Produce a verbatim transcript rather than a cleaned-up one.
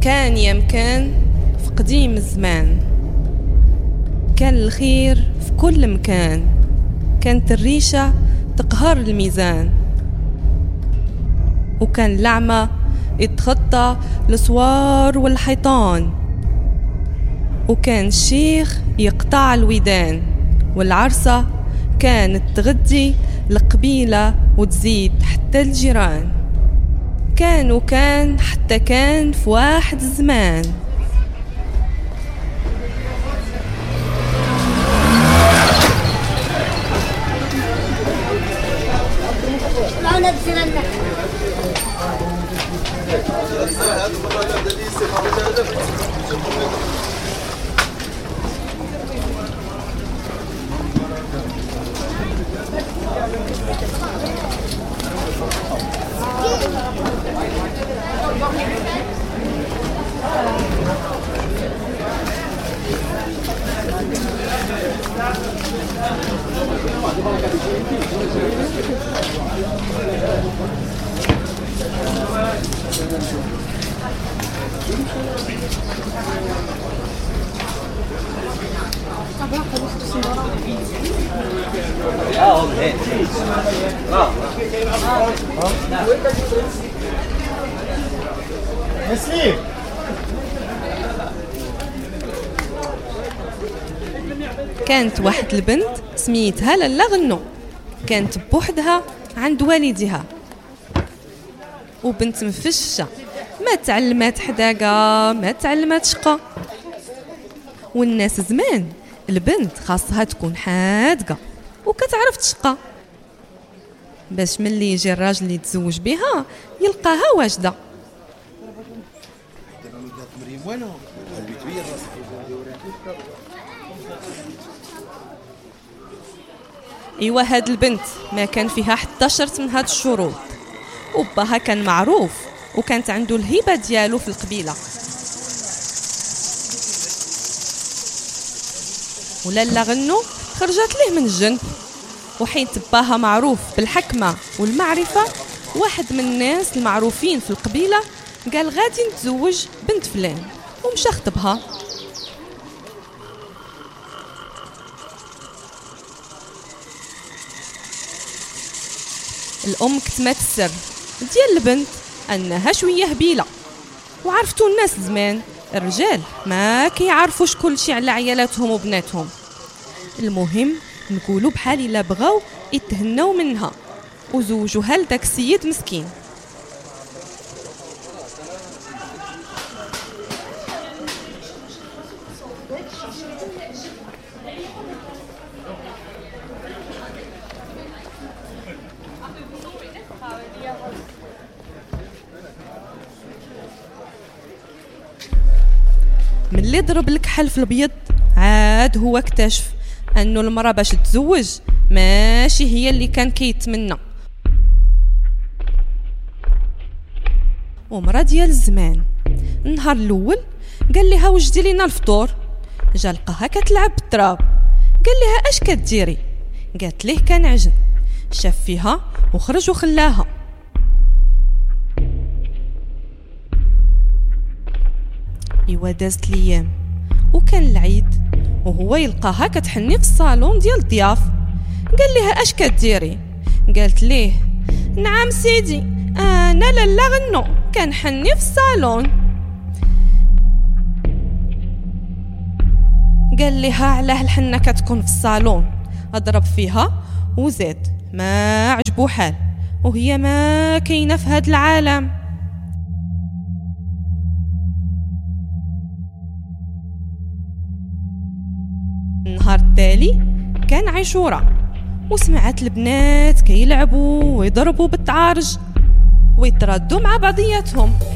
كان يمكن في قديم الزمان، كان الخير في كل مكان، كانت الريشة تقهر الميزان، وكان الأعمى يتخطى الأسوار والحيطان، وكان الشيخ يقطع الودان، والعرسة كانت تغدي القبيلة وتزيد حتى الجيران. كان وكان حتى كان في واحد الزمان. مسلم كانت واحد البنت سميتها لالا غنو، كانت بوحدها عند والدها، وبنت مفششه، ما تعلمات حداقه، ما تعلمات شقه. والناس زمان البنت خاصها تكون حادقه وكتعرف تشقى، باش ملي يجي الراجل اللي يتزوج بها يلقاها واجده. ايوا هاد البنت ما كان فيها حتى شرط من هاد الشروط، وباها كان معروف وكانت عنده الهبه ديالو في القبيله. ولالا غنو خرجت له من الجنب، وحيت باها معروف بالحكمه والمعرفه، واحد من الناس المعروفين في القبيله قال غادي نتزوج بنت فلان، ومشى خطبها. الام كتمات السر ديال البنت انها شويه هبيله، وعرفتوا الناس زمان الرجال ما كيعرفوش كل شيء على عيالاتهم وبناتهم. المهم نقولوا بحال الا بغاو يتهناو منها وزوجوها لداك السيد مسكين. من اللي ضرب الكحل في البيض عاد هو اكتشف انه المرأة باش تتزوج ماشي هي اللي كان كيتمنى. ومرأة ديال الزمان النهار الاول قال لها وجدي لينا الفطور، جا لقاها كتلعب بالتراب، قال لها اش كديري؟ قالت ليه كنعجن. شاف فيها وخرج وخلاها. ايوا دازت الايام وكان العيد، وهو يلقاها كتحني في الصالون ديال الضياف. قال لها اش كديري؟ قالت ليه نعم سيدي انا لالا غنو كنحني في الصالون. قال لها علاه الحنه كتكون في الصالون؟ اضرب فيها وزاد ما عجبو حال، وهي ما كاينه في هذا العالم. النهار التالي كان عاشوره، وسمعت البنات كيلعبوا ويضربوا بالتعارج ويتردوا مع بعضياتهم.